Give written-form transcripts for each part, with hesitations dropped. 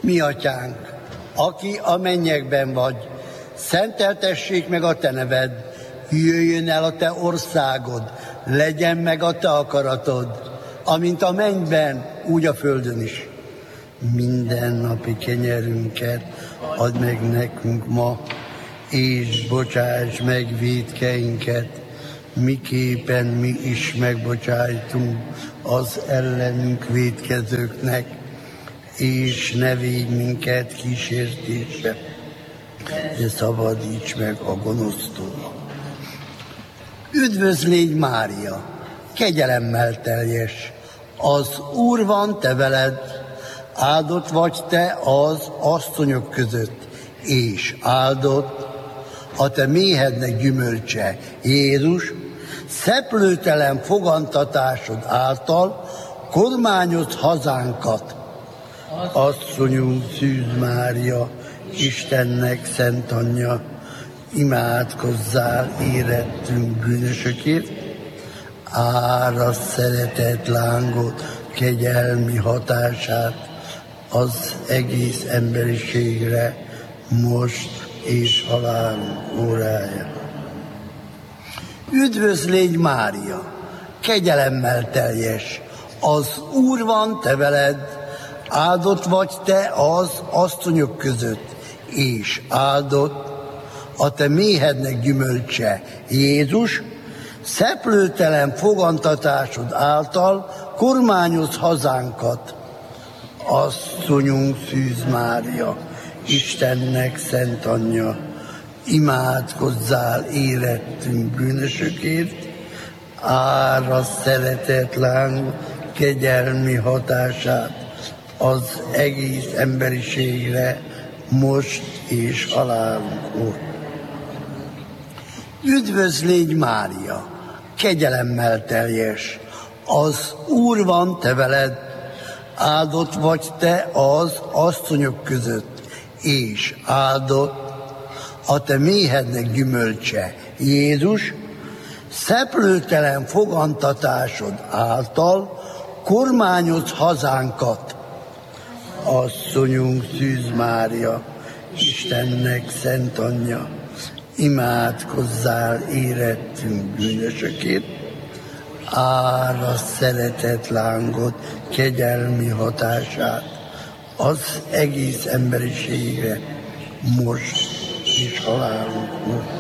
Mi atyánk, aki a mennyekben vagy, szenteltessék meg a te neved, jöjjön el a te országod, legyen meg a te akaratod, amint a mennyben, úgy a földön is. Mindennapi kenyerünket add meg nekünk ma, és bocsáss meg vétkeinket, miképpen mi is megbocsájtunk az ellenünk vétkezőknek, és ne védj minket kísértésbe, de szabadíts meg a gonosztól. Üdvözl légy, Mária, kegyelemmel teljes, az Úr van te veled, áldott vagy te az asszonyok között, és áldott a te méhednek gyümölcse, Jézus, szeplőtelen fogantatásod által kormányozd hazánkat. Asszonyunk Szűz Mária, Istennek szent anyja, imádkozzál érettünk bűnösökért, árasd szeretet lángot, kegyelmi hatását az egész emberiségre, most és halálunk órája. Üdvözl légy, Mária, kegyelemmel teljes, az Úr van te veled, áldott vagy te az asszonyok között, és áldott a te méhednek gyümölcse, Jézus, szeplőtelen fogantatásod által kormányozd hazánkat. Asszonyunk Szűz Mária, Istennek szent anyja, imádkozzál érettünk bűnösökért, árasd szeretet láng kegyelmi hatását az egész emberiségre, most és halálunk óta. Üdvözl légy, Mária, kegyelemmel teljes, az Úr van te veled, áldott vagy te az asszonyok között, és áldott a te méhednek gyümölcse, Jézus, szeplőtelen fogantatásod által kormányozd hazánkat. Asszonyunk Szűz Mária, Istennek szent anyja, imádkozzál érettünk bűnösökért, árasd szeretet lángot, kegyelmi hatását az egész emberiségre, most és halálunk óta.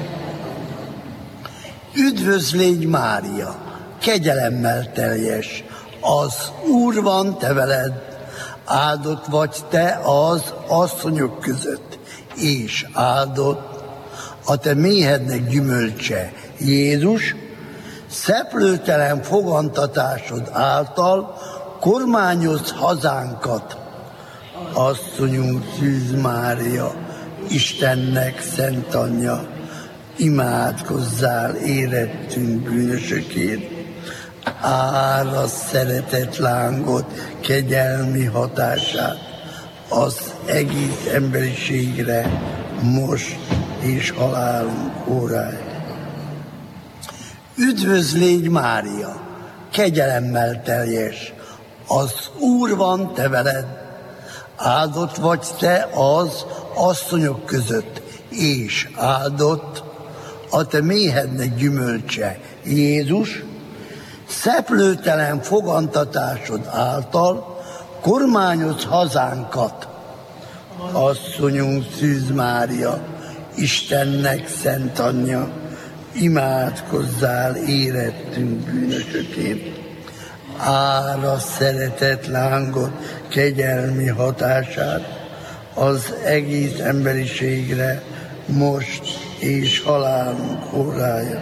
Üdvözl légy, Mária, kegyelemmel teljes, az Úr van te veled, áldott vagy te az asszonyok között, és áldott a te méhednek gyümölcse, Jézus, szeplőtelen fogantatásod által kormányozd hazánkat. Asszonyunk Szűz Mária, Istennek szent anyja, imádkozzál érettünk bűnösökért, árasd szeretet lángot, kegyelmi hatását az egész emberiségre, most és halálunk órája. Üdvözl légy, Mária, kegyelemmel teljes, az Úr van te veled, áldott vagy te az asszonyok között, és áldott a te méhednek gyümölcse, Jézus, szeplőtelen fogantatásod által kormányozd hazánkat. Asszonyunk Szűz Mária, Istennek szent anyja, imádkozzál érettünk bűnösökért, árasd szeretet lángot, kegyelmi hatását az egész emberiségre, most és halálunk órája.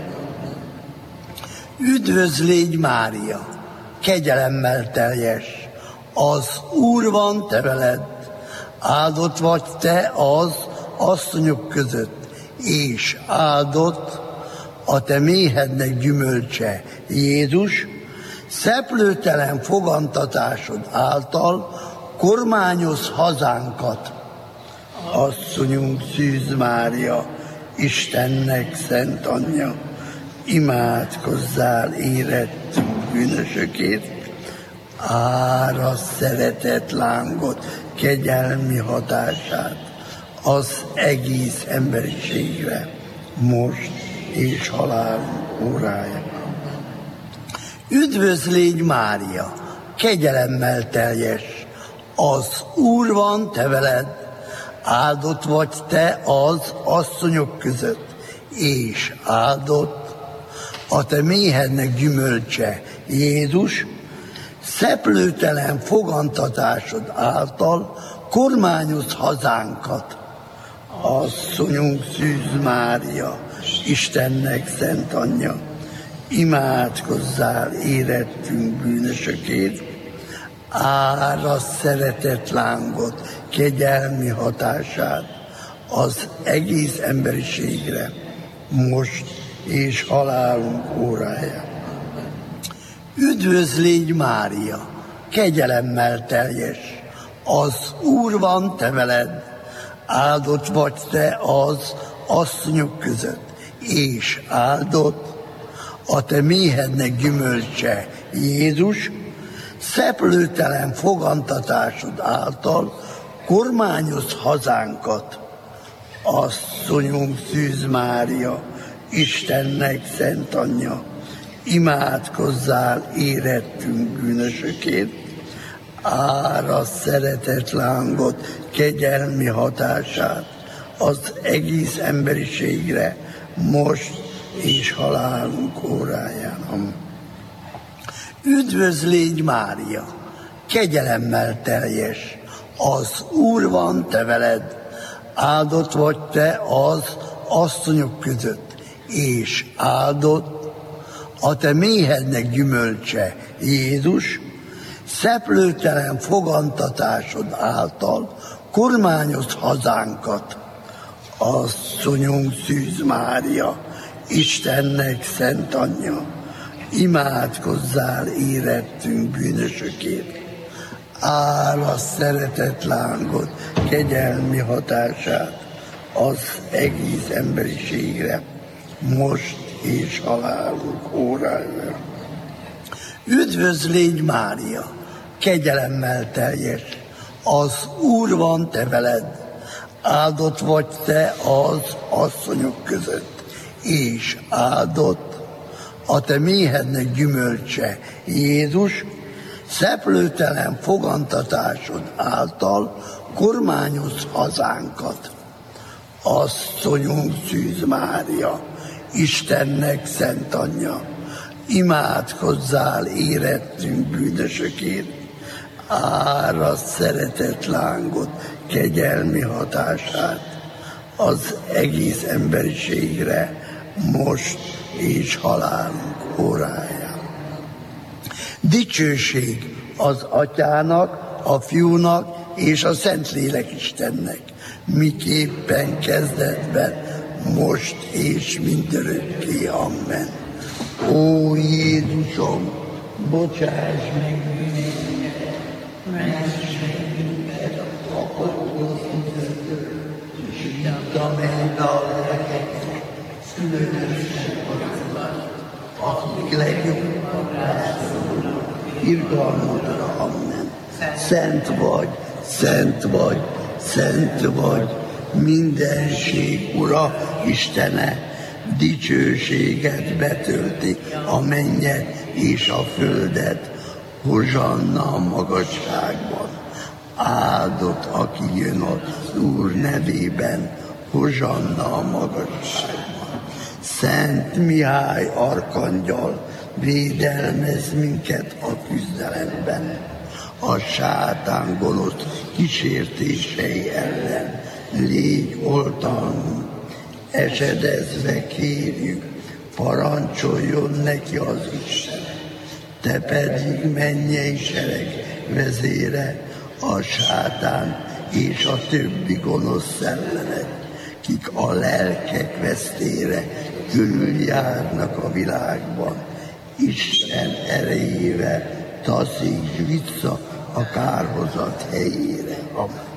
Üdvözl légy, Mária, kegyelemmel teljes, az Úr van te veled, áldott vagy te az asszonyok között, és áldott a te méhednek gyümölcse, Jézus, szeplőtelen fogantatásod által kormányozd hazánkat. Asszonyunk Szűz Mária, Istennek szent anyja, imádkozzál érettünk bűnösökért, áraszt szeretet lángot, kegyelmi hatását az egész emberiségre, most és halálunk órája. Üdvözl légy, Mária, kegyelemmel teljes, az Úr van te veled, áldott vagy te az asszonyok között, és áldott a te méhednek gyümölcse, Jézus, szeplőtelen fogantatásod által kormányoz hazánkat. Asszonyunk Szűz Mária, Istennek szent anyja, imádkozzál érettünk bűnösökért, áraszt szeretet lángot, kegyelmi hatását az egész emberiségre, most és halálunk óráján. Üdvözl légy, Mária, kegyelemmel teljes, az Úr van te veled, áldott vagy te az asszonyok között, és áldott a te méhednek gyümölcse, Jézus, szeplőtelen fogantatásod által kormányoz hazánkat. Asszonyunk Szűz Mária, Istennek szent anyja, imádkozzál érettünk bűnösökért, áraszt szeretet lángot, kegyelmi hatását az egész emberiségre, most és halálunk óráján. Üdvözl légy, Mária, kegyelemmel teljes, az Úr van te veled, áldott vagy te az asszonyok között, és áldott a te méhednek gyümölcse, Jézus, szeplőtelen fogantatásod által kormányoz hazánkat. Asszonyunk Szűz Mária, Istennek szent anyja, imádkozzál érettünk bűnösökért, áraszt szeretet lángot, kegyelmi hatását az egész emberiségre, most és halálunk órájára. Üdvözl légy, Mária, kegyelemmel teljes, az Úr van te veled, áldott vagy te az asszonyok között, és áldott a te méhednek gyümölcse, Jézus, szeplőtelen fogantatásod által kormányoz hazánkat. Asszonyunk Szűz Mária, Istennek szent anyja, imádkozzál érettünk bűnösökért, áraszt szeretet lángot, kegyelmi hatását az egész emberiségre, most és halálunk óráján. Dicsőség az Atyának, a Fiúnak és a Szentlélek Istennek, miképpen kezdetben, most és mindörökké. Amen. Ó Jézusom, bocsáss meg bűneinket, ments meg minket a pakoló tüzőtől, és vigyázz meg a lelkeket, különösen azokat, akik legjobban rászorulnak, irgalmadra. Amen. Szent vagy, szent vagy, szent vagy, mindenség Ura, Istene, dicsőséget betölti a mennyet és a földet, hozsanna a magasságban. Áldott, aki jön az Úr nevében, hozsanna a magasságban. Szent Mihály arkangyal, védelmez minket a küzdelemben, a sátán gonosz kísértései ellen. Légy oltalmunk, esedezve kérjük, parancsoljon neki az Isten. Te pedig mennyei sereg vezére, a sátán és a többi gonosz szellemek, kik a lelkek vesztére körüljárnak a világban. Isten erejével taszíts vissza a kárhozat helyére. Amen.